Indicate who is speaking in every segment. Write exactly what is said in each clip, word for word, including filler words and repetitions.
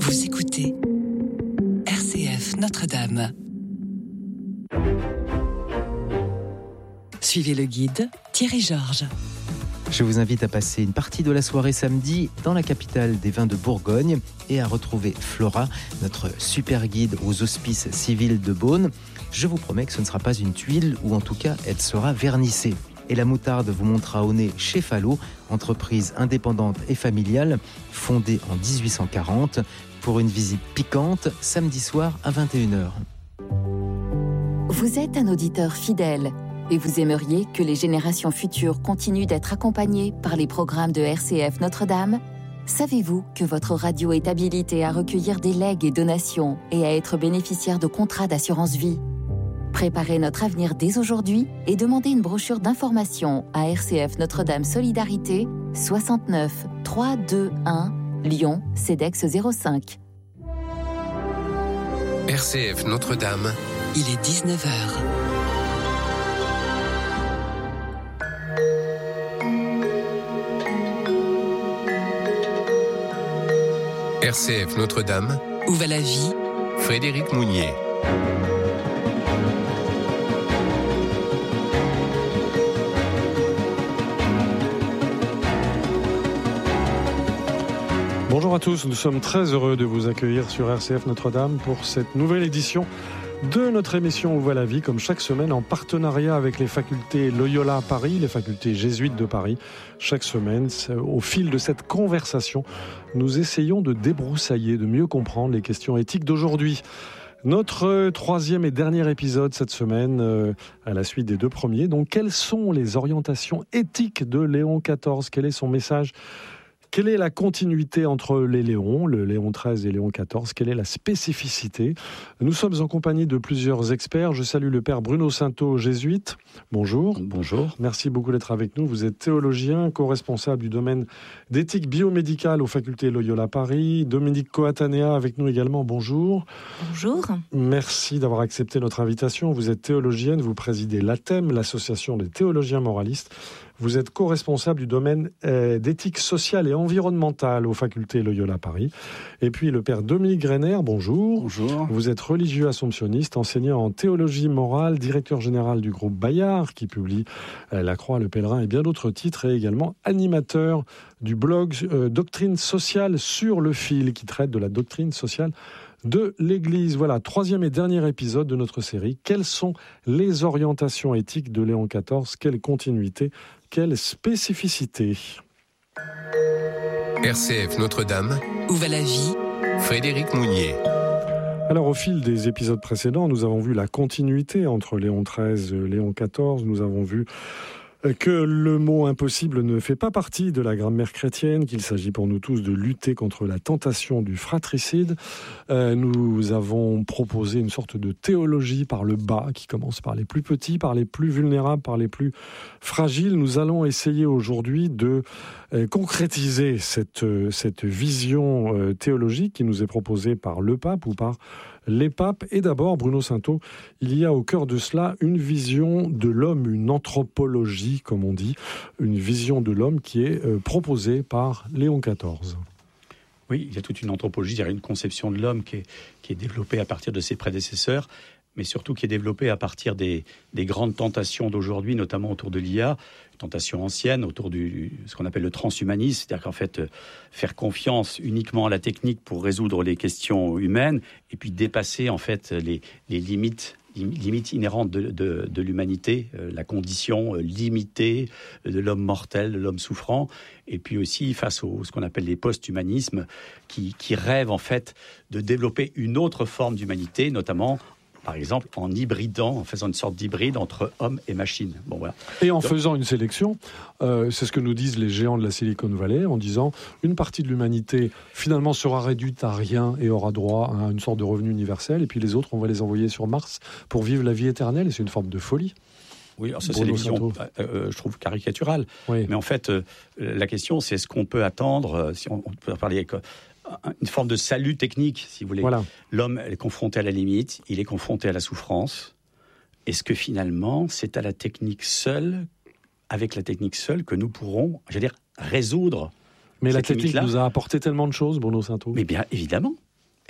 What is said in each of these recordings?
Speaker 1: Vous écoutez R C F Notre-Dame. Suivez le guide Thierry Georges.
Speaker 2: Je vous invite à passer une partie de la soirée samedi dans la capitale des vins de Bourgogne et à retrouver Flora, notre super guide aux hospices civils de Beaune. Je vous promets que ce ne sera pas une tuile, ou en tout cas, elle sera vernissée. Et la moutarde vous montrera au nez chez Falot, entreprise indépendante et familiale, fondée en dix-huit cent quarante, pour une visite piquante, samedi soir à vingt et une heures.
Speaker 3: Vous êtes un auditeur fidèle et vous aimeriez que les générations futures continuent d'être accompagnées par les programmes de R C F Notre-Dame ? Savez-vous que votre radio est habilitée à recueillir des legs et donations et à être bénéficiaire de contrats d'assurance vie ? Préparez notre avenir dès aujourd'hui et demandez une brochure d'information à R C F Notre-Dame Solidarité, soixante-neuf trois cent vingt-et-un, Lyon, CEDEX zéro cinq.
Speaker 4: R C F Notre-Dame.
Speaker 1: Il est dix-neuf heures.
Speaker 4: R C F Notre-Dame.
Speaker 1: Où va la vie ?
Speaker 4: Frédéric Mounier.
Speaker 5: Bonjour à tous, nous sommes très heureux de vous accueillir sur R C F Notre-Dame pour cette nouvelle édition de notre émission Où va la vie, comme chaque semaine en partenariat avec les facultés Loyola Paris, les facultés jésuites de Paris. Chaque semaine, au fil de cette conversation, nous essayons de débroussailler, de mieux comprendre les questions éthiques d'aujourd'hui. Notre troisième et dernier épisode cette semaine, euh, à la suite des deux premiers. Donc, quelles sont les orientations éthiques de Léon quatorze ? Quel est son message ? Quelle est la continuité entre les Léons, le Léon treize et Léon quatorze ? Quelle est la spécificité ? Nous sommes en compagnie de plusieurs experts. Je salue le père Bruno Sainteau, jésuite. Bonjour.
Speaker 6: Bonjour.
Speaker 5: Merci beaucoup d'être avec nous. Vous êtes théologien, co-responsable du domaine d'éthique biomédicale aux facultés Loyola Paris. Dominique Coatanea avec nous également. Bonjour.
Speaker 7: Bonjour.
Speaker 5: Merci d'avoir accepté notre invitation. Vous êtes théologienne, vous présidez l'ATEM, l'association des théologiens moralistes. Vous êtes co-responsable du domaine euh, d'éthique sociale et environnementale aux facultés Loyola Paris. Et puis le père Dominique Greiner, bonjour.
Speaker 6: Bonjour.
Speaker 5: Vous êtes religieux assomptionniste, enseignant en théologie morale, directeur général du groupe Bayard, qui publie euh, La Croix, le Pèlerin et bien d'autres titres, et également animateur du blog euh, Doctrine sociale sur le fil, qui traite de la doctrine sociale de l'Église. Voilà, troisième et dernier épisode de notre série. Quelles sont les orientations éthiques de Léon quatorze ? Quelle continuité ? Quelle spécificité ?
Speaker 4: R C F Notre-Dame.
Speaker 1: Où va la vie ?
Speaker 4: Frédéric Mounier.
Speaker 5: Alors, au fil des épisodes précédents, nous avons vu la continuité entre Léon treize et Léon quatorze. Nous avons vu que le mot impossible ne fait pas partie de la grammaire chrétienne, qu'il s'agit pour nous tous de lutter contre la tentation du fratricide. Euh, nous avons proposé une sorte de théologie par le bas, qui commence par les plus petits, par les plus vulnérables, par les plus fragiles. Nous allons essayer aujourd'hui de euh, concrétiser cette, euh, cette vision euh, théologique qui nous est proposée par le pape ou par les papes. Et d'abord, Bruno Sainteau, il y a au cœur de cela une vision de l'homme, une anthropologie, comme on dit, une vision de l'homme qui est euh, proposée par Léon quatorze.
Speaker 6: Oui, il y a toute une anthropologie, il y a une conception de l'homme qui est, qui est développée à partir de ses prédécesseurs, mais surtout qui est développée à partir des, des grandes tentations d'aujourd'hui, notamment autour de l'I A, une tentation ancienne autour de ce qu'on appelle le transhumanisme, c'est-à-dire qu'en fait, euh, faire confiance uniquement à la technique pour résoudre les questions humaines, et puis dépasser en fait les, les limites limite inhérente de, de, de l'humanité, euh, la condition euh, limitée de l'homme mortel, de l'homme souffrant, et puis aussi face au ce qu'on appelle les post-humanismes, qui, qui rêvent en fait de développer une autre forme d'humanité, notamment par exemple en hybridant, en faisant une sorte d'hybride entre homme et machine. Bon, voilà.
Speaker 5: Et en
Speaker 6: Donc,
Speaker 5: faisant une sélection, euh, c'est ce que nous disent les géants de la Silicon Valley, en disant une partie de l'humanité finalement sera réduite à rien et aura droit à une sorte de revenu universel, et puis les autres, on va les envoyer sur Mars pour vivre la vie éternelle, et c'est une forme de folie.
Speaker 6: Oui, alors ça c'est des visions, euh, je trouve, caricaturales. Oui. Mais en fait, euh, la question c'est est-ce qu'on peut attendre, euh, si on, on peut parler avec, euh, une forme de salut technique, si vous voulez. Voilà. L'homme est confronté à la limite, il est confronté à la souffrance. Est-ce que finalement, c'est à la technique seule, avec la technique seule, que nous pourrons, je veux dire, résoudre
Speaker 5: Mais
Speaker 6: cette
Speaker 5: la technique
Speaker 6: limite-là.
Speaker 5: nous a apporté tellement de choses, Bruno Sainteau.
Speaker 6: Mais bien évidemment.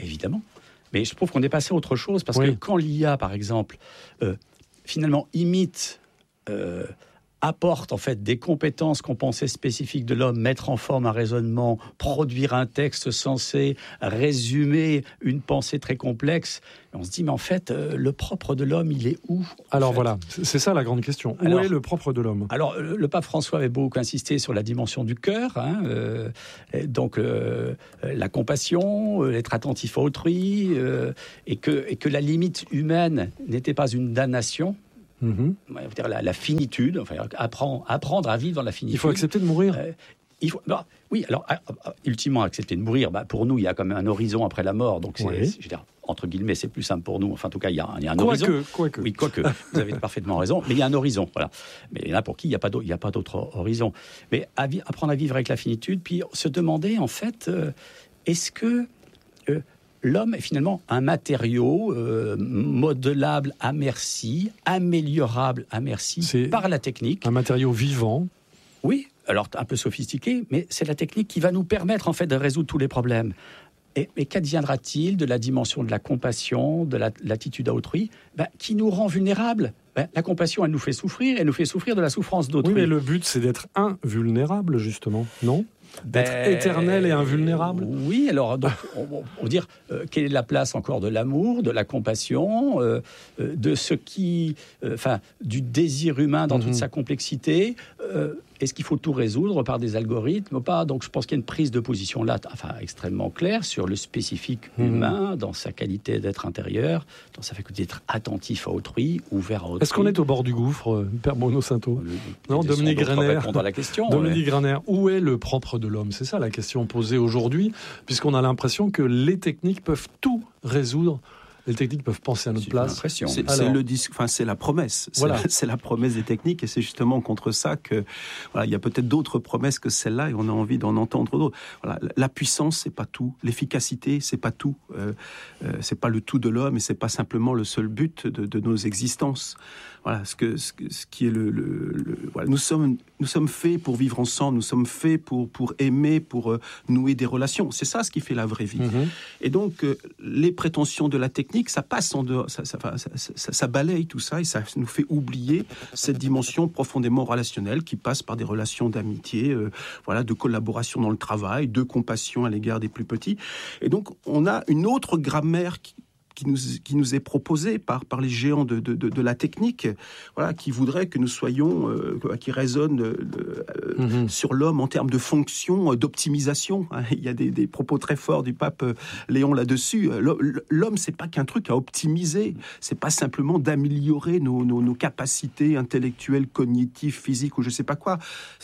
Speaker 6: évidemment. Mais je trouve qu'on est passé à autre chose, parce
Speaker 5: oui.
Speaker 6: que quand l'I A, par exemple, euh, finalement imite... Euh, apporte en fait des compétences qu'on pensait spécifiques de l'homme, mettre en forme un raisonnement, produire un texte censé résumer une pensée très complexe. Et on se dit, mais en fait, euh, le propre de l'homme, il est où?
Speaker 5: Alors
Speaker 6: fait
Speaker 5: voilà, c'est ça la grande question. Où
Speaker 6: alors,
Speaker 5: est le propre de l'homme?
Speaker 6: Alors, le, le pape François avait beaucoup insisté sur la dimension du cœur, hein, euh, donc euh, la compassion, euh, l'être attentif à autrui, euh, et, que, et que la limite humaine n'était pas une damnation. Mmh. Dire la, la finitude, enfin, apprendre, apprendre à vivre dans la finitude.
Speaker 5: Il faut accepter de mourir.
Speaker 6: Euh, il faut, bah, oui, alors, euh, euh, ultimement, accepter de mourir, bah, pour nous, il y a quand même un horizon après la mort. Donc, c'est,
Speaker 5: oui.
Speaker 6: c'est, je veux dire, entre guillemets, c'est plus simple pour nous. Enfin, en tout cas, il y a, il y a un
Speaker 5: quoi
Speaker 6: horizon.
Speaker 5: Que, quoi que.
Speaker 6: Oui, quoique, vous avez parfaitement raison, mais il y a un horizon. Voilà. Mais il y en a pour qui il n'y a pas d'autre, il n'y a pas d'autre horizon. Mais à vi- apprendre à vivre avec la finitude, puis se demander, en fait, euh, est-ce que... Euh, l'homme est finalement un matériau euh, modelable à merci, améliorable à merci c'est par la technique.
Speaker 5: Un matériau vivant.
Speaker 6: Oui, alors un peu sophistiqué, mais c'est la technique qui va nous permettre en fait de résoudre tous les problèmes. Et, et qu'adviendra-t-il de la dimension de la compassion, de la, l'attitude à autrui, ben, qui nous rend vulnérables? Ben, la compassion, elle nous fait souffrir, elle nous fait souffrir de la souffrance d'autrui.
Speaker 5: Oui, mais le but, c'est d'être invulnérable, justement, non? D'être
Speaker 6: ben,
Speaker 5: éternel et invulnérable.
Speaker 6: Oui, alors donc, on, on va dire euh, quelle est la place encore de l'amour, de la compassion, euh, euh, de ce qui, enfin, euh, du désir humain dans mm-hmm. toute sa complexité. Euh, est-ce qu'il faut tout résoudre par des algorithmes ou pas? Donc je pense qu'il y a une prise de position là, enfin extrêmement claire sur le spécifique mm-hmm. humain, dans sa qualité d'être intérieur, dans sa faculté d'être attentif à autrui, ouvert à autrui.
Speaker 5: Est-ce qu'on est au bord du gouffre, Père Bruno Sainteau? Non, Dominique Graner.
Speaker 6: Répondre à la question.
Speaker 5: Dominique ouais. Graner, où est le propre de l'homme? C'est ça la question posée aujourd'hui, puisqu'on a l'impression que les techniques peuvent tout résoudre. Les techniques peuvent penser à notre
Speaker 6: c'est
Speaker 5: place.
Speaker 7: C'est,
Speaker 5: Alors,
Speaker 7: c'est, le dis- enfin, c'est la promesse. C'est,
Speaker 5: voilà.
Speaker 7: la, c'est la promesse des techniques, et c'est justement contre ça que voilà, il y a peut-être d'autres promesses que celle-là, et on a envie d'en entendre d'autres. Voilà, la puissance, c'est pas tout. L'efficacité, c'est pas tout. Euh, euh, c'est pas le tout de l'homme, et c'est pas simplement le seul but de, de nos existences. Voilà, ce que ce, ce qui est le, le, le voilà, nous sommes nous sommes faits pour vivre ensemble. Nous sommes faits pour pour aimer, pour euh, nouer des relations. C'est ça ce qui fait la vraie vie. Mm-hmm. Et donc euh, les prétentions de la technique, ça passe en dehors, ça, ça, ça, ça, ça balaye tout ça et ça nous fait oublier cette dimension profondément relationnelle qui passe par des relations d'amitié, euh, voilà, de collaboration dans le travail, de compassion à l'égard des plus petits. Et donc on a une autre grammaire qui Qui nous, qui nous est proposé par, par les géants de, de, de, de la technique, voilà, qui voudraient que nous soyons, euh, qui résonnent euh, mm-hmm. sur l'homme en termes de fonction, euh, d'optimisation. Hein. Il y a des, des propos très forts du pape euh, Léon là-dessus. L'homme, c'est pas qu'un truc à optimiser, c'est pas simplement d'améliorer nos, nos, nos capacités intellectuelles, cognitives, physiques ou je sais pas quoi.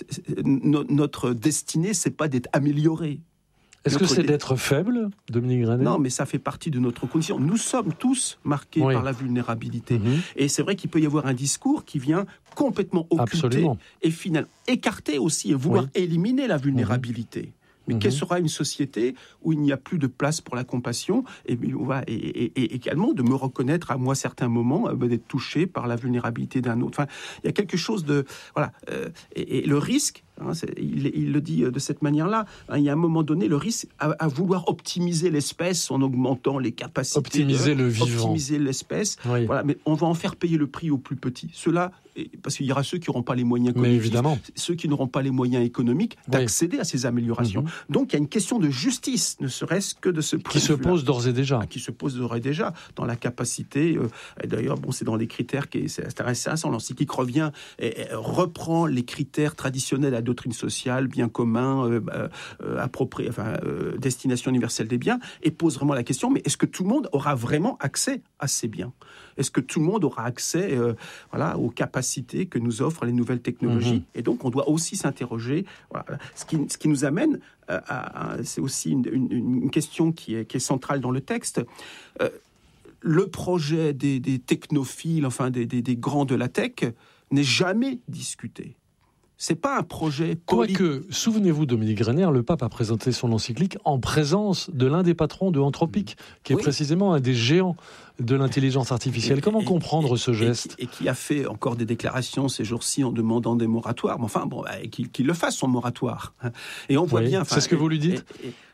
Speaker 7: No, notre destinée, c'est pas d'être amélioré.
Speaker 5: Est-ce notre que c'est dé... d'être faible, Dominique Graner?
Speaker 7: Non, mais ça fait partie de notre condition. Nous sommes tous marqués oui. par la vulnérabilité. Mm-hmm. Et c'est vrai qu'il peut y avoir un discours qui vient complètement occulter Absolument. et finalement écarter aussi et vouloir oui. éliminer la vulnérabilité. Mm-hmm. Mais mmh. quelle sera une société où il n'y a plus de place pour la compassion et, et, et, et également de me reconnaître à moi certains moments euh, d'être touché par la vulnérabilité d'un autre. Enfin, il y a quelque chose de voilà euh, et, et le risque. Hein, il, il le dit de cette manière-là. Hein, il y a un moment donné le risque à, à vouloir optimiser l'espèce en augmentant les capacités.
Speaker 5: Optimiser
Speaker 7: de,
Speaker 5: le vivant.
Speaker 7: Optimiser l'espèce. Oui. Voilà, mais on va en faire payer le prix aux plus petits. Ceux-là, parce qu'il y aura ceux qui n'auront pas les moyens cognitifs, ceux qui n'auront pas les moyens économiques d'accéder oui. à ces améliorations. Mm-hmm. Donc il y a une question de justice, ne serait-ce que de ce point
Speaker 5: qui se pose d'ores et déjà.
Speaker 7: Qui se pose d'ores et déjà dans la capacité. Euh, et d'ailleurs, bon, c'est dans les critères qui c'est intéressant. L'encyclique revient et, et reprend les critères traditionnels à la doctrine sociale, bien commun, euh, euh, approprié, enfin euh, destination universelle des biens, et pose vraiment la question. Mais est-ce que tout le monde aura vraiment accès à ces biens? Est-ce que tout le monde aura accès, euh, voilà, aux capacités que nous offrent les nouvelles technologies? Mmh. Et donc, on doit aussi s'interroger. Voilà, ce qui, ce qui nous amène à, à, c'est aussi une, une, une question qui est, qui est centrale dans le texte. Euh, le projet des, des technophiles, enfin des, des, des grands de la tech, n'est jamais discuté. C'est pas un projet...
Speaker 5: Quoique, souvenez-vous, Dominique Graner, le pape a présenté son encyclique en présence de l'un des patrons de Anthropic, qui est oui. précisément un des géants de l'intelligence artificielle. Et, Comment et, comprendre
Speaker 7: et,
Speaker 5: ce geste?
Speaker 7: et, et qui a fait encore des déclarations ces jours-ci en demandant des moratoires. Mais enfin, bon, qu'il, qu'il le fasse, son moratoire. Et on voit
Speaker 5: oui,
Speaker 7: bien...
Speaker 5: C'est ce que vous lui dites?
Speaker 7: et, et,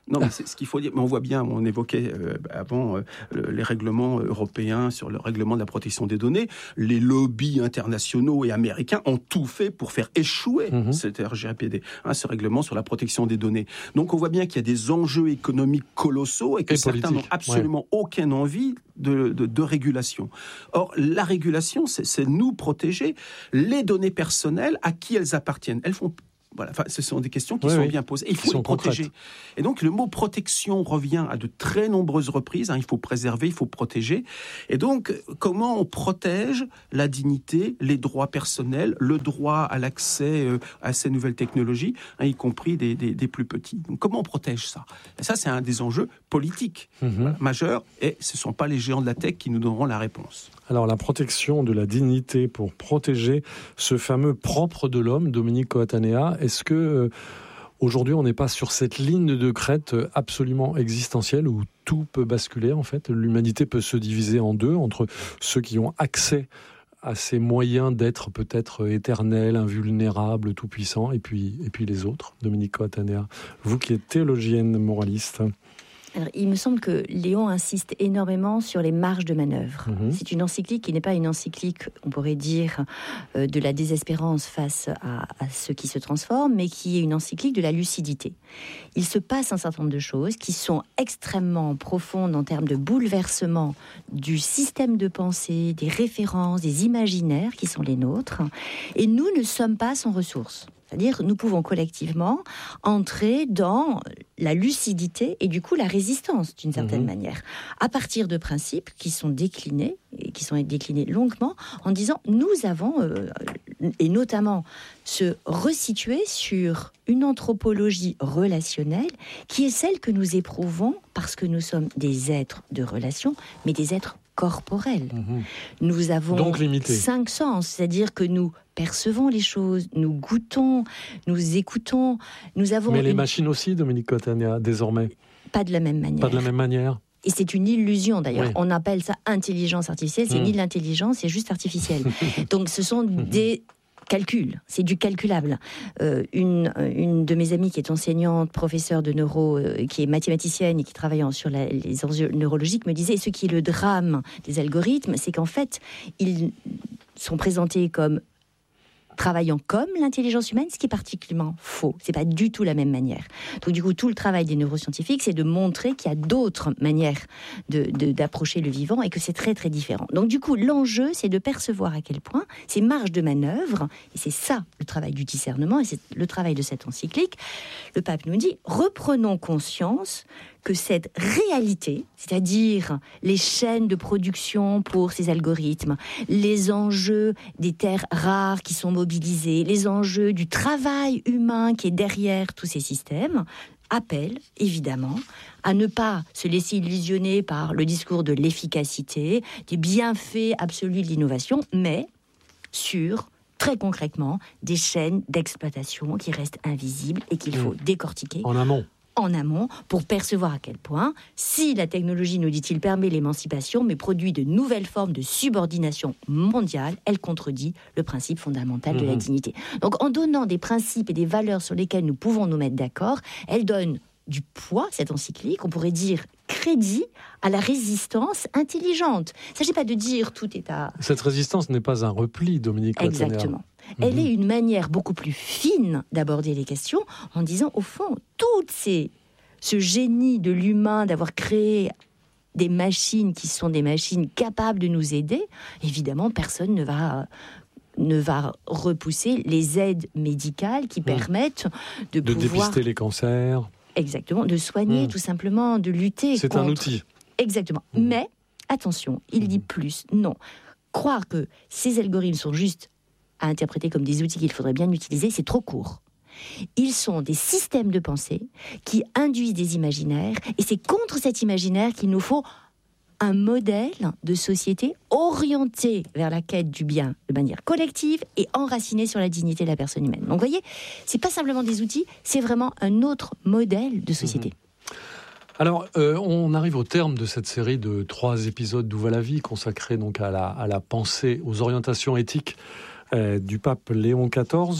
Speaker 7: Non, mais c'est ce qu'il faut dire. Mais on voit bien, on évoquait euh, avant euh, les règlements européens sur le règlement de la protection des données. Les lobbies internationaux et américains ont tout fait pour faire échouer mmh. cet R G P D, hein, ce règlement sur la protection des données. Donc on voit bien qu'il y a des enjeux économiques colossaux et que et certains n'ont absolument ouais. aucune envie de, de, de régulation. Or, la régulation, c'est, c'est nous protéger les données personnelles à qui elles appartiennent. Elles font Voilà, enfin, ce sont des questions qui oui, sont oui. bien posées. Et il faut les protéger. Concrètes. Et donc, le mot protection revient à de très nombreuses reprises. Hein, il faut préserver, il faut protéger. Et donc, comment on protège la dignité, les droits personnels, le droit à l'accès euh, à ces nouvelles technologies, hein, y compris des, des, des plus petits. Donc, comment on protège ça ? Et ça, c'est un des enjeux politiques mm-hmm. voilà, majeurs. Et ce ne sont pas les géants de la tech qui nous donneront la réponse.
Speaker 5: Alors, la protection de la dignité pour protéger ce fameux propre de l'homme, Dominique Coatanea, est-ce que euh, aujourd'hui on n'est pas sur cette ligne de crête absolument existentielle où tout peut basculer en fait ? L'humanité peut se diviser en deux, entre ceux qui ont accès à ces moyens d'être peut-être éternels, invulnérables, tout-puissants, et puis, et puis les autres. Dominique Coatanea, vous qui êtes théologienne moraliste.
Speaker 8: Alors, il me semble que Léon insiste énormément sur les marges de manœuvre. Mmh. C'est une encyclique qui n'est pas une encyclique, on pourrait dire, euh, de la désespérance face à, à ce qui se transforme, mais qui est une encyclique de la lucidité. Il se passe un certain nombre de choses qui sont extrêmement profondes en termes de bouleversement du système de pensée, des références, des imaginaires qui sont les nôtres, et nous ne sommes pas sans ressources. C'est-à-dire, nous pouvons collectivement entrer dans la lucidité et du coup la résistance, d'une certaine mmh. manière, à partir de principes qui sont déclinés, et qui sont déclinés longuement, en disant, nous avons, euh, et notamment se resituer sur une anthropologie relationnelle qui est celle que nous éprouvons parce que nous sommes des êtres de relation, mais des êtres corporels. Mmh. Nous avons cinq sens, c'est-à-dire que nous percevons les choses, nous goûtons, nous écoutons, nous avons...
Speaker 5: Mais les
Speaker 8: une...
Speaker 5: machines aussi, Dominique Coatanea, désormais ?
Speaker 8: Pas de la même manière.
Speaker 5: Pas de la même manière.
Speaker 8: Et c'est une illusion d'ailleurs. Oui. On appelle ça intelligence artificielle, c'est mmh. ni de l'intelligence, c'est juste artificiel. Donc ce sont des... calcul, c'est du calculable. Euh, une, une de mes amies qui est enseignante, professeure de neuro, euh, qui est mathématicienne et qui travaille en, sur la, les enjeux neurologiques, me disait, ce qui est le drame des algorithmes, c'est qu'en fait, ils sont présentés comme travaillant comme l'intelligence humaine, ce qui est particulièrement faux. C'est pas du tout la même manière. Donc du coup, tout le travail des neuroscientifiques, c'est de montrer qu'il y a d'autres manières de, de, d'approcher le vivant et que c'est très très différent. Donc du coup, l'enjeu, c'est de percevoir à quel point ces marges de manœuvre, et c'est ça le travail du discernement, et c'est le travail de cette encyclique, le pape nous dit, reprenons conscience que cette réalité, c'est-à-dire les chaînes de production pour ces algorithmes, les enjeux des terres rares qui sont mobilisées, les enjeux du travail humain qui est derrière tous ces systèmes, appellent évidemment à ne pas se laisser illusionner par le discours de l'efficacité, des bienfaits absolus de l'innovation, mais sur... très concrètement, des chaînes d'exploitation qui restent invisibles et qu'il faut décortiquer.
Speaker 5: En amont.
Speaker 8: En amont, pour percevoir à quel point, si la technologie, nous dit-il, permet l'émancipation, mais produit de nouvelles formes de subordination mondiale, elle contredit le principe fondamental mmh. de la dignité. Donc, en donnant des principes et des valeurs sur lesquelles nous pouvons nous mettre d'accord, elle donne du poids, cette encyclique, on pourrait dire crédit à la résistance intelligente. Il ne s'agit pas de dire tout est à...
Speaker 5: Cette résistance n'est pas un repli, Dominique Coatanea.
Speaker 8: Exactement. Mmh. Elle est une manière beaucoup plus fine d'aborder les questions en disant, au fond, toutes ces, ce génie de l'humain d'avoir créé des machines qui sont des machines capables de nous aider, évidemment, personne ne va... ne va repousser les aides médicales qui mmh. permettent de,
Speaker 5: de
Speaker 8: pouvoir...
Speaker 5: dépister les cancers.
Speaker 8: Exactement, de soigner mmh. tout simplement, de lutter
Speaker 5: C'est
Speaker 8: contre...
Speaker 5: un outil.
Speaker 8: Exactement. Mmh. Mais, attention, il mmh. dit plus. Non. Croire que ces algorithmes sont juste à interpréter comme des outils qu'il faudrait bien utiliser, c'est trop court. Ils sont des systèmes de pensée qui induisent des imaginaires, et c'est contre cet imaginaire qu'il nous faut un modèle de société orienté vers la quête du bien de manière collective et enraciné sur la dignité de la personne humaine. Donc, vous voyez, c'est pas simplement des outils, c'est vraiment un autre modèle de société.
Speaker 5: Mmh. Alors, euh, on arrive au terme de cette série de trois épisodes d'Où va la vie, consacrés donc à la, à la pensée, aux orientations éthiques euh, du pape Léon quatorze.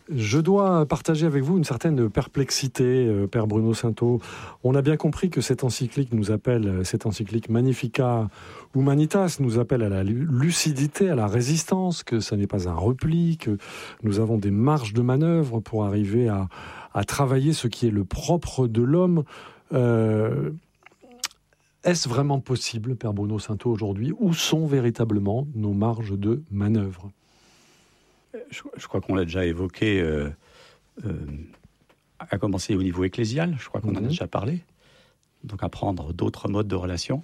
Speaker 5: Je dois partager avec vous une certaine perplexité, euh, Père Bruno Sainteau. On a bien compris que cette encyclique nous appelle, cette encyclique Magnificat Humanitas nous appelle à la lucidité, à la résistance, que ça n'est pas un repli, que nous avons des marges de manœuvre pour arriver à, à travailler ce qui est le propre de l'homme. Euh, est-ce vraiment possible, Père Bruno Sainteau, aujourd'hui? Où sont véritablement nos marges de manœuvre?
Speaker 6: Je, je crois qu'on l'a déjà évoqué, euh, euh, à commencer au niveau ecclésial, je crois qu'on mmh. en a déjà parlé, donc apprendre d'autres modes de relation.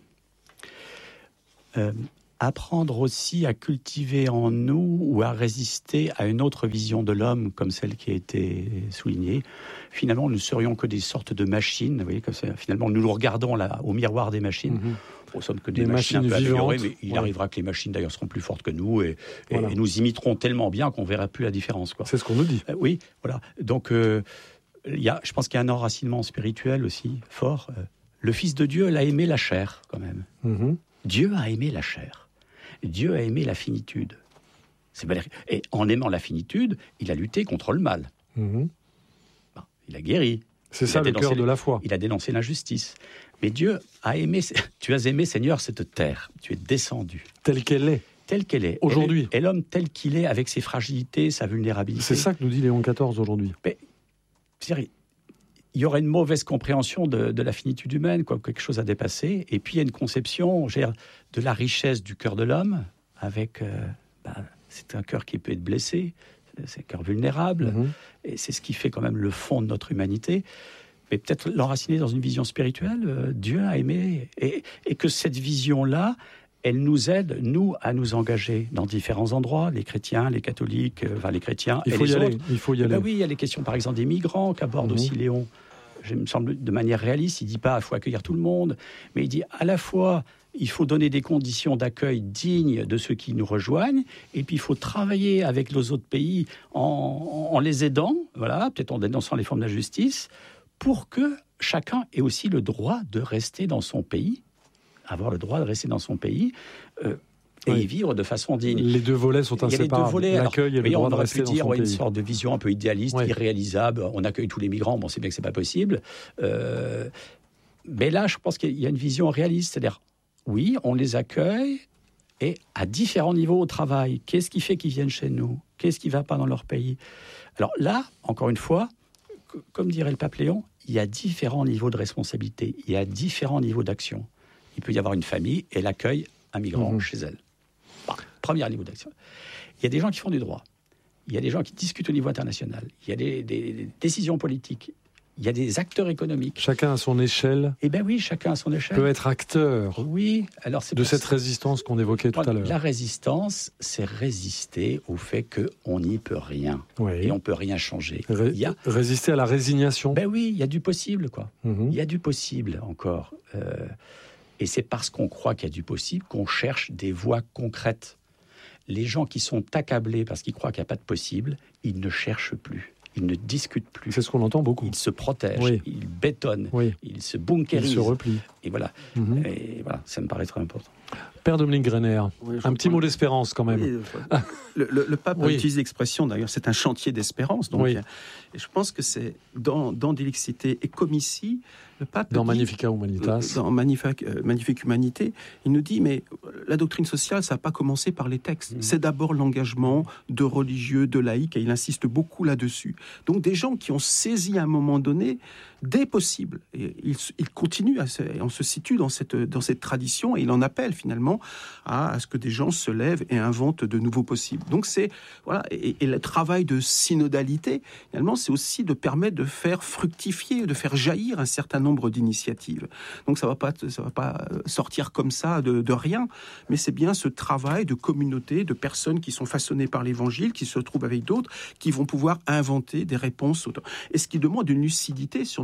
Speaker 6: Euh, apprendre aussi à cultiver en nous ou à résister à une autre vision de l'homme, comme celle qui a été soulignée. Finalement, nous ne serions que des sortes de machines, vous voyez, comme ça, finalement, nous nous regardons là, au miroir des machines. Mmh. Nous sommes que des, des machines, machines un peu améliorées, mais il ouais. arrivera que les machines d'ailleurs seront plus fortes que nous et, voilà. et, et nous imiteront tellement bien qu'on ne verra plus la différence, quoi.
Speaker 5: C'est ce qu'on nous dit.
Speaker 6: Euh, oui, voilà. Donc, euh, y a, je pense qu'il y a un enracinement spirituel aussi fort. Euh, le Fils de Dieu l'a aimé la chair, quand même. Mm-hmm. Dieu a aimé la chair. Dieu a aimé la finitude. C'est pas... Et en aimant la finitude, il a lutté contre le mal. Mm-hmm. Bon, il a guéri.
Speaker 5: C'est
Speaker 6: il
Speaker 5: ça le cœur de la foi.
Speaker 6: Il a dénoncé l'injustice. Mais Dieu a aimé, tu as aimé, Seigneur, cette terre. Tu es descendu.
Speaker 5: Telle qu'elle est.
Speaker 6: Telle qu'elle est.
Speaker 5: Aujourd'hui.
Speaker 6: Et l'homme tel qu'il est, avec ses fragilités, sa vulnérabilité.
Speaker 5: C'est ça que nous dit Léon quatorze aujourd'hui.
Speaker 6: Mais, c'est-à-dire, il y aurait une mauvaise compréhension de, de la finitude humaine, quoi, quelque chose à dépasser. Et puis, il y a une conception dire, de la richesse du cœur de l'homme, avec... Euh, bah, c'est un cœur qui peut être blessé, c'est un cœur vulnérable, mmh. et c'est ce qui fait quand même le fond de notre humanité. Mais peut-être l'enraciner dans une vision spirituelle, euh, Dieu a aimé, et, et que cette vision-là, elle nous aide, nous, à nous engager dans différents endroits, les chrétiens, les catholiques, euh, enfin les chrétiens
Speaker 5: il
Speaker 6: et
Speaker 5: faut
Speaker 6: les
Speaker 5: y
Speaker 6: autres.
Speaker 5: Aller, il faut y aller.
Speaker 6: Ben oui, il y a les questions, par exemple, des migrants qu'aborde mmh. aussi Léon. Je me semble de manière réaliste, il ne dit pas qu'il faut accueillir tout le monde, mais il dit à la fois, il faut donner des conditions d'accueil dignes de ceux qui nous rejoignent, et puis il faut travailler avec les autres pays en, en les aidant, voilà, peut-être en dénonçant les formes d'injustice, pour que chacun ait aussi le droit de rester dans son pays, avoir le droit de rester dans son pays, euh, et oui. y vivre de façon digne.
Speaker 5: Les deux volets sont inséparables. Volets, l'accueil alors, et le droit de rester dans son pays. On aurait pu dire une sorte
Speaker 6: de vision un peu idéaliste, oui. irréalisable. On accueille tous les migrants, bon, on sait bien que c'est pas possible. Euh, mais là, je pense qu'il y a une vision réaliste, c'est-à-dire, oui, on les accueille, et à différents niveaux au travail. Qu'est-ce qui fait qu'ils viennent chez nous? Qu'est-ce qui ne va pas dans leur pays? Alors là, encore une fois, comme dirait le pape Léon, il y a différents niveaux de responsabilité, il y a différents niveaux d'action. Il peut y avoir une famille, elle accueille un migrant mmh. chez elle. Bon, premier niveau d'action. Il y a des gens qui font du droit, il y a des gens qui discutent au niveau international, il y a des, des, des décisions politiques, il y a des acteurs économiques.
Speaker 5: Chacun à son échelle.
Speaker 6: Eh bien oui, chacun à son échelle.
Speaker 5: Peut être acteur
Speaker 6: oui, alors c'est
Speaker 5: de cette résistance qu'on évoquait tout à l'heure.
Speaker 6: La résistance, c'est résister au fait qu'on n'y peut rien. Oui. Et on ne peut rien changer.
Speaker 5: Ré-
Speaker 6: il y a...
Speaker 5: Résister à la résignation.
Speaker 6: Ben oui, il y a du possible, quoi.
Speaker 5: Mm-hmm.
Speaker 6: Il y a du possible encore. Euh, et c'est parce qu'on croit qu'il y a du possible qu'on cherche des voies concrètes. Les gens qui sont accablés parce qu'ils croient qu'il n'y a pas de possible, ils ne cherchent plus. Ils ne discutent plus.
Speaker 5: C'est ce qu'on entend beaucoup.
Speaker 6: Ils se protègent, oui. ils bétonnent,
Speaker 5: oui.
Speaker 6: ils se bunkérisent.
Speaker 5: Ils se replient.
Speaker 6: Et voilà.
Speaker 5: Mm-hmm.
Speaker 6: Et voilà, ça me paraît très important.
Speaker 5: Père Dominique Greiner, oui, un petit mot d'espérance quand même.
Speaker 7: Oui, le, le, le pape oui. utilise l'expression, d'ailleurs, c'est un chantier d'espérance. Donc, oui. Et je pense que c'est dans, dans Dilexité et comme ici, le pape
Speaker 5: dans
Speaker 7: dit,
Speaker 5: Magnificat Humanitas,
Speaker 7: dans Magnifique, euh, Magnifique Humanité, il nous dit, mais la doctrine sociale, ça n'a pas commencé par les textes. Mmh. C'est d'abord l'engagement de religieux, de laïcs, et il insiste beaucoup là-dessus. Donc des gens qui ont saisi à un moment donné des possibles. Et il, il continue, à se, on se situe dans cette, dans cette tradition, et il en appelle finalement à, à ce que des gens se lèvent et inventent de nouveaux possibles. Donc c'est, voilà, et, et le travail de synodalité, finalement, c'est aussi de permettre de faire fructifier, de faire jaillir un certain nombre d'initiatives. Donc ça va pas, ça va pas sortir comme ça de, de rien, mais c'est bien ce travail de communauté, de personnes qui sont façonnées par l'Évangile, qui se trouvent avec d'autres, qui vont pouvoir inventer des réponses. Et ce qui demande une lucidité sur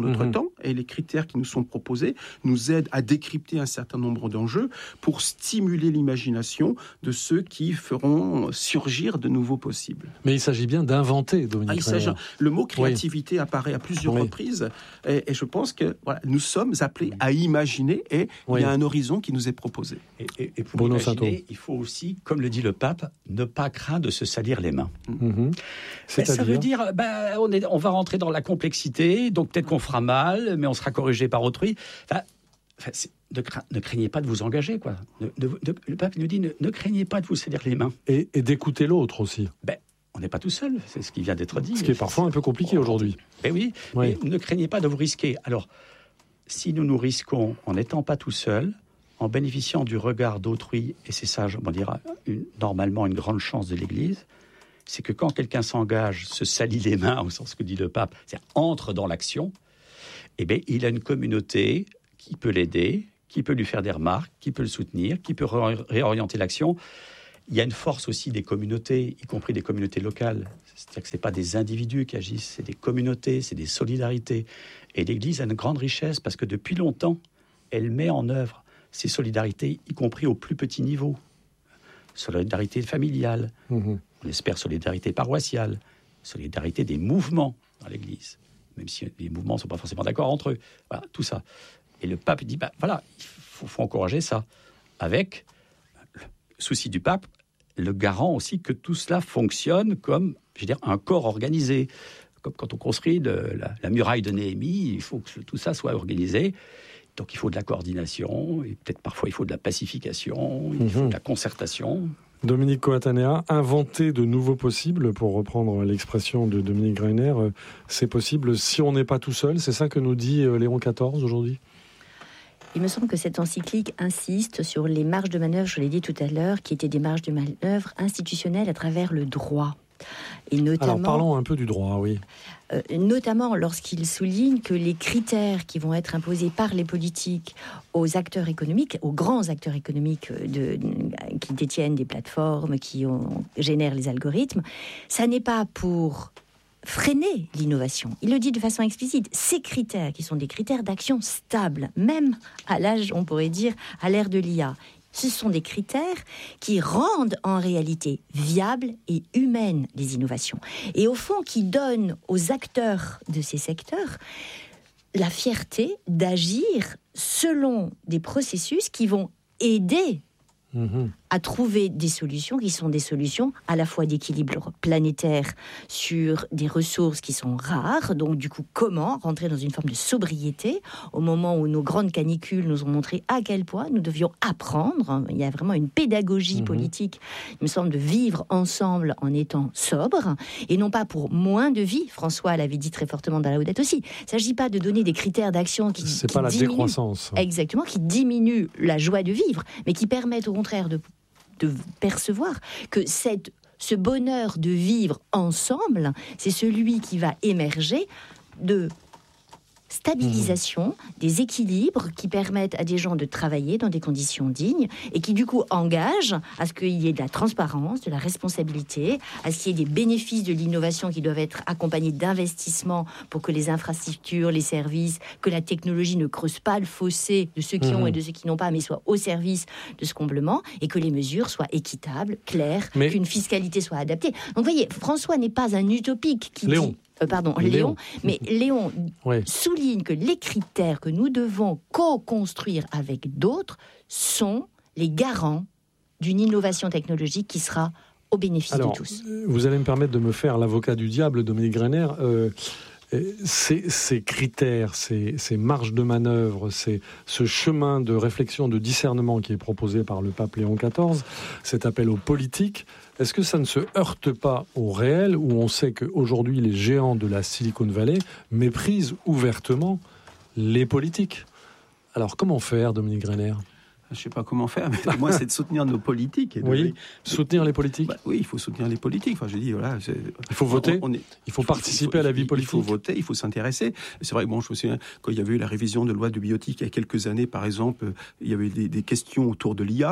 Speaker 7: notre
Speaker 5: mmh.
Speaker 7: temps, et les critères qui nous sont proposés nous aident à décrypter un certain nombre d'enjeux pour stimuler l'imagination de ceux qui feront surgir de nouveaux possibles.
Speaker 5: Mais il s'agit bien d'inventer, Dominique
Speaker 7: ah, il s'agit, Le mot créativité
Speaker 5: oui.
Speaker 7: apparaît à plusieurs
Speaker 5: oui.
Speaker 7: reprises, et, et je pense que voilà, nous sommes appelés à imaginer, et oui. il y a un horizon qui nous est proposé.
Speaker 6: Et, et, et pour
Speaker 5: Bruno
Speaker 6: imaginer,
Speaker 5: Sainteau.
Speaker 6: il faut aussi, comme le dit le pape, ne pas craindre de se salir les mains.
Speaker 5: Mmh.
Speaker 6: Ben, ça veut dire, ben, on, est, on va rentrer dans la complexité, donc peut-être qu'on fera mal, mais on sera corrigé par autrui. Enfin, enfin, ne, cra- ne craignez pas de vous engager, quoi. Ne, ne, ne, le pape nous dit, ne, ne craignez pas de vous salir les mains.
Speaker 5: Et, et d'écouter l'autre aussi.
Speaker 6: Ben, on n'est pas tout seul, c'est ce qui vient d'être dit.
Speaker 5: Ce qui est parfois un peu compliqué aujourd'hui.
Speaker 6: Ben oui,
Speaker 5: oui.
Speaker 6: mais ne craignez pas de vous risquer. Alors, si nous nous risquons en n'étant pas tout seul, en bénéficiant du regard d'autrui, et c'est ça, on dira, une, normalement une grande chance de l'Église, c'est que quand quelqu'un s'engage, se salit les mains, au sens que dit le pape, c'est-à-dire entre dans l'action, eh bien, il a une communauté qui peut l'aider, qui peut lui faire des remarques, qui peut le soutenir, qui peut ré- réorienter l'action. Il y a une force aussi des communautés, y compris des communautés locales. C'est-à-dire que ce n'est pas des individus qui agissent, c'est des communautés, c'est des solidarités. Et l'Église a une grande richesse parce que depuis longtemps, elle met en œuvre ces solidarités, y compris au plus petit niveau. Solidarité familiale, mmh. on espère solidarité paroissiale, solidarité des mouvements dans l'Église, même si les mouvements ne sont pas forcément d'accord entre eux. Voilà, tout ça. Et le pape dit, bah, voilà, il faut, faut encourager ça, avec le souci du pape, le garant aussi que tout cela fonctionne comme, je veux dire, un corps organisé. Comme quand on construit le, la, la muraille de Néhémie, il faut que tout ça soit organisé. Donc il faut de la coordination, et peut-être parfois il faut de la pacification, il mmh. faut de la concertation.
Speaker 5: Dominique Coatanea, inventer de nouveaux possibles, pour reprendre l'expression de Dominique Greiner, c'est possible si on n'est pas tout seul, c'est ça que nous dit Léon quatorze aujourd'hui ?
Speaker 8: Il me semble que cette encyclique insiste sur les marges de manœuvre, je l'ai dit tout à l'heure, qui étaient des marges de manœuvre institutionnelles à travers le droit. Et notamment,
Speaker 5: alors parlons un peu du droit, oui.
Speaker 8: Euh, notamment lorsqu'il souligne que les critères qui vont être imposés par les politiques aux acteurs économiques, aux grands acteurs économiques de, de, qui détiennent des plateformes, qui ont, génèrent les algorithmes, ça n'est pas pour freiner l'innovation. Il le dit de façon explicite. Ces critères, qui sont des critères d'action stables, même à l'âge, on pourrait dire, à l'ère de l'I A, ce sont des critères qui rendent en réalité viables et humaines les innovations. Et au fond, qui donnent aux acteurs de ces secteurs la fierté d'agir selon des processus qui vont aider mmh. à trouver des solutions qui sont des solutions à la fois d'équilibre planétaire sur des ressources qui sont rares. Donc du coup, comment rentrer dans une forme de sobriété au moment où nos grandes canicules nous ont montré à quel point nous devions apprendre. Il y a vraiment une pédagogie mmh. politique, il me semble, de vivre ensemble en étant sobre et non pas pour moins de vie. François l'avait dit très fortement dans Laudato Si. Il ne s'agit pas de donner des critères d'action qui,
Speaker 5: C'est
Speaker 8: qui
Speaker 5: pas la
Speaker 8: diminuent,
Speaker 5: décroissance.
Speaker 8: Exactement, qui diminuent la joie de vivre, mais qui permettent au contraire de de percevoir que cette, ce bonheur de vivre ensemble, c'est celui qui va émerger de stabilisation, mmh. des équilibres qui permettent à des gens de travailler dans des conditions dignes et qui du coup engagent à ce qu'il y ait de la transparence, de la responsabilité, à ce qu'il y ait des bénéfices de l'innovation qui doivent être accompagnés d'investissements pour que les infrastructures, les services, que la technologie ne creuse pas le fossé de ceux qui mmh. ont et de ceux qui n'ont pas, mais soit au service de ce comblement et que les mesures soient équitables, claires, mais... qu'une fiscalité soit adaptée. Donc vous voyez, François n'est pas un utopique qui
Speaker 5: Léon.
Speaker 8: dit... Euh, pardon, Léon. Léon. Mais Léon ouais. souligne que les critères que nous devons co-construire avec d'autres sont les garants d'une innovation technologique qui sera au bénéfice
Speaker 5: Alors,
Speaker 8: de tous.
Speaker 5: Vous allez me permettre de me faire l'avocat du diable, Dominique Greiner. Euh, ces, ces critères, ces, ces marges de manœuvre, ces, ce chemin de réflexion, de discernement qui est proposé par le pape Léon quatorze, cet appel aux politiques, est-ce que ça ne se heurte pas au réel, où on sait qu'aujourd'hui les géants de la Silicon Valley méprisent ouvertement les politiques ? Alors comment faire, Dominique Greiner ?
Speaker 7: Je ne sais pas comment faire, mais moi, c'est de soutenir nos politiques. Et de,
Speaker 5: oui, de, soutenir les politiques.
Speaker 7: Bah, oui, il faut soutenir les politiques. Enfin, je dis, voilà, c'est,
Speaker 5: il faut voter.
Speaker 7: On, on est,
Speaker 5: il faut participer il faut, à la vie politique.
Speaker 7: Il faut voter, il faut s'intéresser. C'est vrai que bon, je me souviens quand il y avait eu la révision de loi de biotique il y a quelques années, par exemple, il y avait des, des questions autour de l'I A.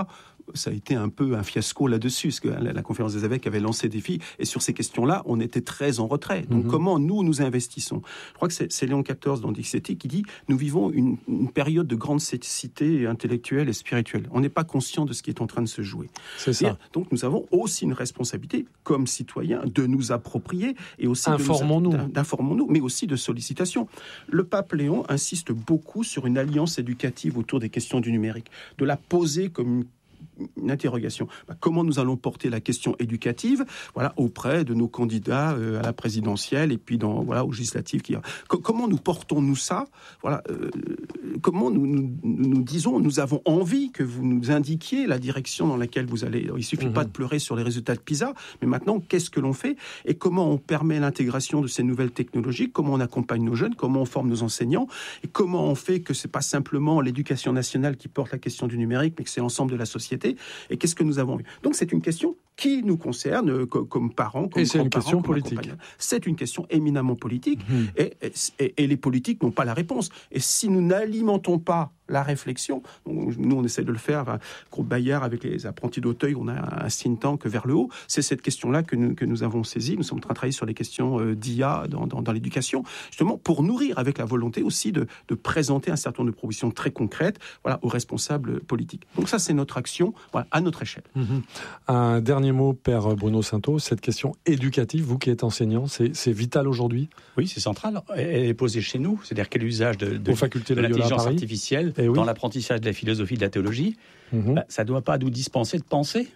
Speaker 7: ça a été un peu un fiasco là-dessus, parce que la, la conférence des évêques avait lancé des défis, et sur ces questions-là, on était très en retrait. Donc, mmh. comment nous, nous investissons ? Je crois que c'est, c'est Léon quatorze dans Dixétique qui dit « Nous vivons une, une période de grande cécité intellectuelle et spirituelle. On n'est pas conscient de ce qui est en train de se jouer. »
Speaker 5: C'est ça.
Speaker 7: Et donc, nous avons aussi une responsabilité, comme citoyens, de nous approprier, et aussi
Speaker 5: Informons-nous.
Speaker 7: De nous, d'informons-nous, mais aussi de sollicitation. Le pape Léon insiste beaucoup sur une alliance éducative autour des questions du numérique, de la poser comme une une interrogation. Bah, comment nous allons porter la question éducative, voilà, auprès de nos candidats euh, à la présidentielle et puis dans voilà aux législatives qui. Co- comment nous portons-nous ça, voilà. Euh, comment nous, nous nous disons, nous avons envie que vous nous indiquiez la direction dans laquelle vous allez. Il suffit mmh. pas de pleurer sur les résultats de PISA, mais maintenant qu'est-ce que l'on fait et comment on permet l'intégration de ces nouvelles technologies, comment on accompagne nos jeunes, comment on forme nos enseignants et comment on fait que c'est pas simplement l'éducation nationale qui porte la question du numérique, mais que c'est l'ensemble de la société. Et qu'est-ce que nous avons vu ? Donc c'est une question qui nous concerne comme, comme parents, comme
Speaker 5: et c'est une question politique.
Speaker 7: C'est une question éminemment politique, mmh. et, et, et les politiques n'ont pas la réponse. Et si nous n'alimentons pas la réflexion, nous on essaie de le faire, enfin, groupe Bayard avec les apprentis d'Auteuil, on a un think tank vers le haut, c'est cette question-là que nous, que nous avons saisie. Nous sommes en train de travailler sur les questions euh, d'I A dans, dans, dans l'éducation, justement pour nourrir avec la volonté aussi de, de présenter un certain nombre de propositions très concrètes, voilà, aux responsables politiques. Donc ça c'est notre action, voilà, à notre échelle.
Speaker 5: Mmh. Un dernier mot, Père Bruno Sainteau, cette question éducative, vous qui êtes enseignant, c'est, c'est vital aujourd'hui ?
Speaker 6: Oui, c'est central. Elle est posée chez nous, c'est-à-dire quel usage de, de,
Speaker 5: de
Speaker 6: l'intelligence artificielle
Speaker 5: eh oui.
Speaker 6: dans l'apprentissage de la philosophie, de la théologie. Mmh. Bah, ça ne doit pas nous dispenser de penser.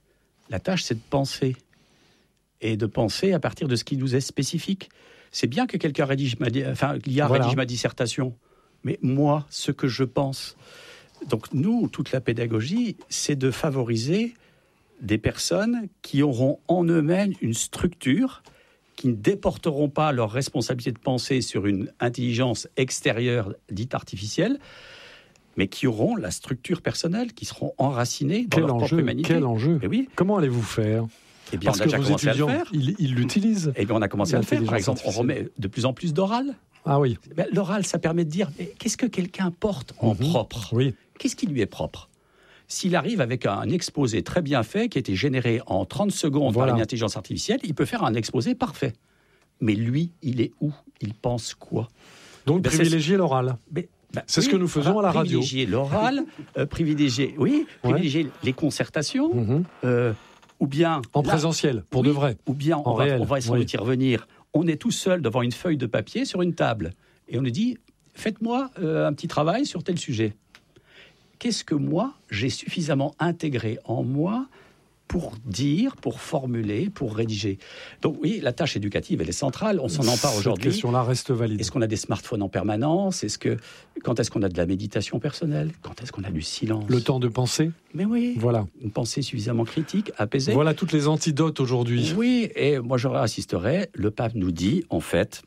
Speaker 6: La tâche, c'est de penser. Et de penser à partir de ce qui nous est spécifique. C'est bien que quelqu'un rédige ma, enfin, l'I A voilà. rédige ma dissertation, mais moi, ce que je pense. Donc nous, toute la pédagogie, c'est de favoriser des personnes qui auront en eux-mêmes une structure, qui ne déporteront pas leur responsabilité de penser sur une intelligence extérieure dite artificielle, mais qui auront la structure personnelle, qui seront enracinées dans
Speaker 5: quel
Speaker 6: leur
Speaker 5: enjeu,
Speaker 6: propre humanité.
Speaker 5: Quel enjeu
Speaker 6: Et oui.
Speaker 5: Comment allez-vous faire ?
Speaker 6: Eh bien,
Speaker 5: Parce
Speaker 6: on a
Speaker 5: que
Speaker 6: déjà
Speaker 5: vos
Speaker 6: commencé
Speaker 5: étudiants,
Speaker 6: à le faire.
Speaker 5: Ils, ils l'utilisent.
Speaker 6: Eh bien, on a commencé à le faire. Par exemple, on remet de plus en plus d'oral.
Speaker 5: Ah oui.
Speaker 6: Ben, l'oral, ça permet de dire, mais qu'est-ce que quelqu'un porte en mmh. propre ?
Speaker 5: Oui.
Speaker 6: Qu'est-ce qui lui est propre ? S'il arrive avec un exposé très bien fait, qui a été généré en trente secondes voilà. par une intelligence artificielle, il peut faire un exposé parfait. Mais lui, il est où ? Il pense quoi ?
Speaker 5: Donc, ben, privilégier c'est... l'oral.
Speaker 6: Mais, ben,
Speaker 5: c'est
Speaker 6: oui,
Speaker 5: ce que nous faisons à la radio.
Speaker 6: Privilégier l'oral, euh, privilégier, oui, privilégier ouais. les concertations, mmh. euh, ou bien...
Speaker 5: En
Speaker 6: là,
Speaker 5: présentiel, pour
Speaker 6: oui,
Speaker 5: de vrai.
Speaker 6: Ou bien, on va, on va essayer
Speaker 5: oui.
Speaker 6: de y revenir. On est tout seul devant une feuille de papier sur une table. Et on nous dit, faites-moi euh, un petit travail sur tel sujet. Qu'est-ce que moi, j'ai suffisamment intégré en moi pour dire, pour formuler, pour rédiger. Donc oui, la tâche éducative, elle est centrale. On s'en empare aujourd'hui.
Speaker 5: Cette question-là reste valide.
Speaker 6: Est-ce qu'on a des smartphones en permanence ? Est-ce que, quand est-ce qu'on a de la méditation personnelle ? Quand est-ce qu'on a du silence ?
Speaker 5: Le temps de penser ?
Speaker 6: Mais oui,
Speaker 5: voilà.
Speaker 6: Une pensée suffisamment critique, apaisée.
Speaker 5: Voilà toutes les antidotes aujourd'hui.
Speaker 6: Oui, et moi je réinsisterai, le pape nous dit, en fait,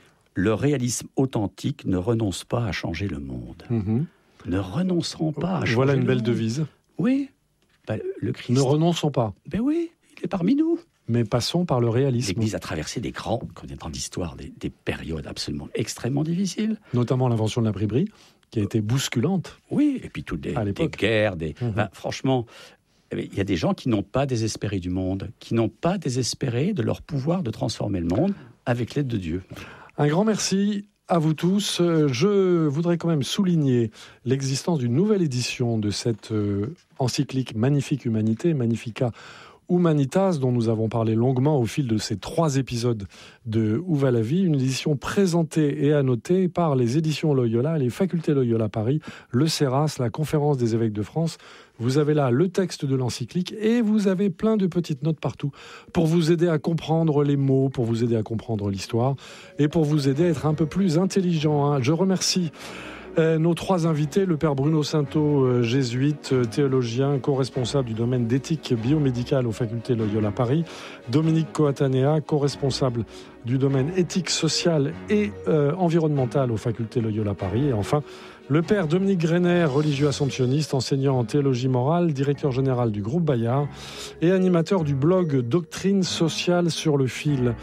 Speaker 6: le réalisme authentique ne renonce pas à changer le monde. Mmh. Ne renoncerons pas à changer
Speaker 5: Voilà une
Speaker 6: le
Speaker 5: belle
Speaker 6: monde.
Speaker 5: devise.
Speaker 6: Oui. Bah, le Christ...
Speaker 5: Ne renonçons pas.
Speaker 6: Ben oui, il est parmi nous.
Speaker 5: Mais passons par le réalisme.
Speaker 6: L'Église a traversé des grands, connaissant l'histoire, des, des périodes absolument extrêmement difficiles.
Speaker 5: Notamment l'invention de l'imprimerie, qui a été bousculante.
Speaker 6: Oui, et puis toutes les, des guerres. Des... Mmh. Ben, franchement, il y a des gens qui n'ont pas désespéré du monde, qui n'ont pas désespéré de leur pouvoir de transformer le monde avec l'aide de Dieu.
Speaker 5: Un grand merci à vous tous. Je voudrais quand même souligner l'existence d'une nouvelle édition de cette euh, encyclique Magnifique Humanité, Magnifica Humanitas, dont nous avons parlé longuement au fil de ces trois épisodes de Où va la vie, une édition présentée et annotée par les éditions Loyola, les facultés Loyola Paris, le CERAS, la Conférence des évêques de France. Vous avez là le texte de l'encyclique et vous avez plein de petites notes partout pour vous aider à comprendre les mots, pour vous aider à comprendre l'histoire et pour vous aider à être un peu plus intelligent. Hein. Je remercie euh, nos trois invités, le père Bruno Sainteau, euh, jésuite, euh, théologien, co-responsable du domaine d'éthique biomédicale aux facultés Loyola Paris, Dominique Coatanea, co-responsable du domaine éthique sociale et euh, environnementale aux facultés Loyola Paris, et enfin le père Dominique Greiner, religieux assomptionniste, enseignant en théologie morale, directeur général du groupe Bayard et animateur du blog Doctrine sociale sur le fil.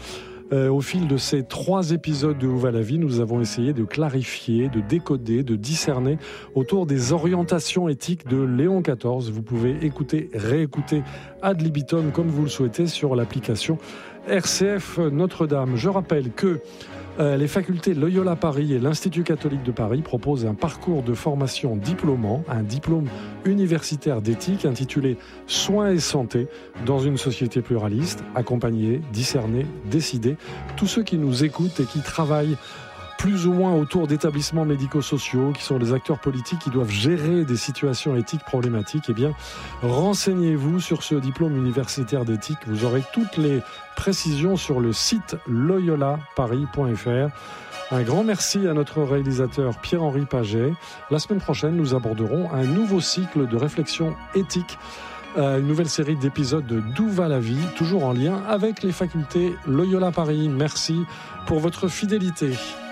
Speaker 5: Euh, au fil de ces trois épisodes de Où va la vie, nous avons essayé de clarifier, de décoder, de discerner autour des orientations éthiques de Léon quatorze. Vous pouvez écouter, réécouter ad libitum comme vous le souhaitez sur l'application R C F Notre-Dame. Je rappelle que Euh, les facultés Loyola Paris et l'Institut catholique de Paris proposent un parcours de formation diplômant, un diplôme universitaire d'éthique intitulé « Soins et santé dans une société pluraliste ». Accompagner, discerner, décider. Tous ceux qui nous écoutent et qui travaillent plus ou moins autour d'établissements médico-sociaux, qui sont des acteurs politiques qui doivent gérer des situations éthiques problématiques, eh bien, renseignez-vous sur ce diplôme universitaire d'éthique. Vous aurez toutes les précisions sur le site loyola paris point f r. Un grand merci à notre réalisateur Pierre-Henri Paget. La semaine prochaine, nous aborderons un nouveau cycle de réflexion éthique, euh, une nouvelle série d'épisodes de D'où va la vie, toujours en lien avec les facultés Loyola Paris. Merci pour votre fidélité.